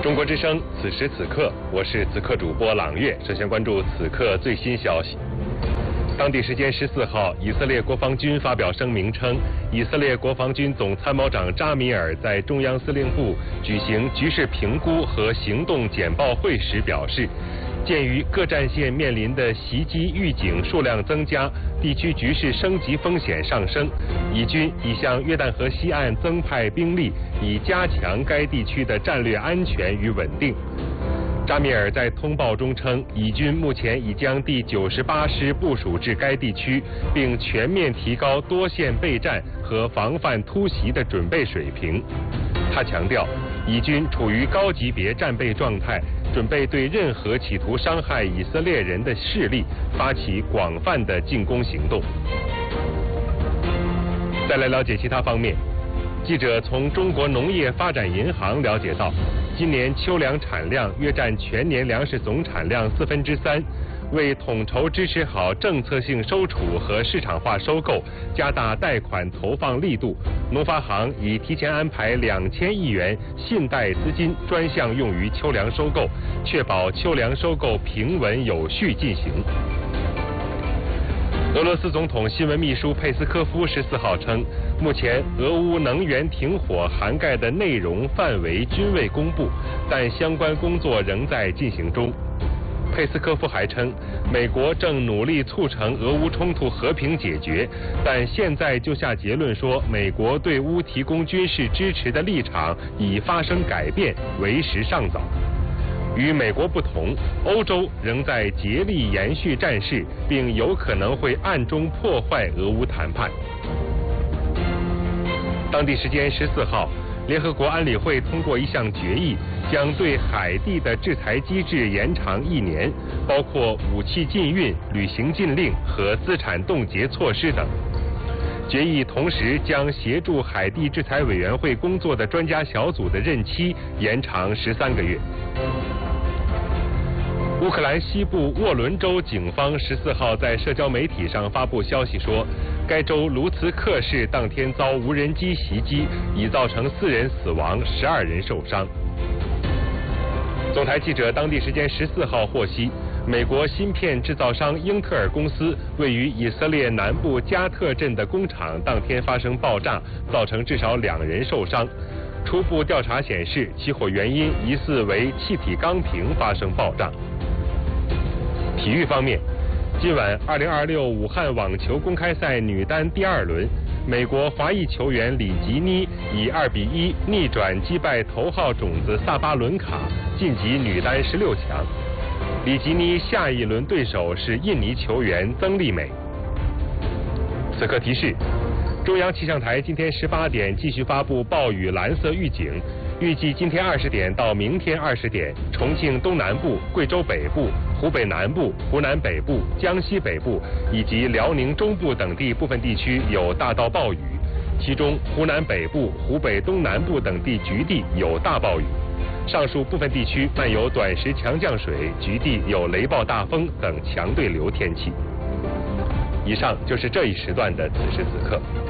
中国之声，此时此刻，我是此刻主播朗月。首先关注此刻最新消息。当地时间14号，以色列国防军发表声明称，以色列国防军总参谋长扎米尔在中央司令部举行局势评估和行动简报会时表示，鉴于各战线面临的袭击预警数量增加，地区局势升级风险上升，以军已向约旦河西岸增派兵力，以加强该地区的战略安全与稳定。扎米尔在通报中称，以军目前已将第98师部署至该地区，并全面提高多线备战和防范突袭的准备水平。他强调，以军处于高级别战备状态，准备对任何企图伤害以色列人的势力发起广泛的进攻行动。再来了解其他方面，记者从中国农业发展银行了解到，今年秋粮产量约占全年粮食总产量3/4。为统筹支持好政策性收储和市场化收购，加大贷款投放力度，农发行已提前安排2000亿元信贷资金专项用于秋粮收购，确保秋粮收购平稳有序进行。俄罗斯总统新闻秘书佩斯科夫14号称，目前俄乌能源停火涵盖的内容范围均未公布，但相关工作仍在进行中。佩斯科夫还称，美国正努力促成俄乌冲突和平解决，但现在就下结论说美国对乌提供军事支持的立场已发生改变，为时尚早。与美国不同，欧洲仍在竭力延续战事，并有可能会暗中破坏俄乌谈判。当地时间14号，联合国安理会通过一项决议，将对海地的制裁机制延长1年，包括武器禁运、旅行禁令和资产冻结措施等。决议同时将协助海地制裁委员会工作的专家小组的任期延长13个月。乌克兰西部沃伦州警方14号在社交媒体上发布消息说，该州卢茨克市当天遭无人机袭击，已造成4人死亡，12人受伤。总台记者当地时间14号获悉，美国芯片制造商英特尔公司位于以色列南部加特镇的工厂当天发生爆炸，造成至少2人受伤。初步调查显示，起火原因疑似为气体钢瓶发生爆炸。体育方面，今晚2026武汉网球公开赛女单第2轮，美国华裔球员里吉妮以2-1逆转击败头号种子萨巴伦卡，晋级女单16强。里吉妮下一轮对手是印尼球员曾丽美。此刻提示，中央气象台今天18点继续发布暴雨蓝色预警，预计今天20点到明天20点，重庆东南部、贵州北部、湖北南部、湖南北部、江西北部以及辽宁中部等地部分地区有大到暴雨，其中湖南北部、湖北东南部等地局地有大暴雨，上述部分地区漫有短时强降水，局地有雷暴大风等强对流天气。以上就是这一时段的此时此刻。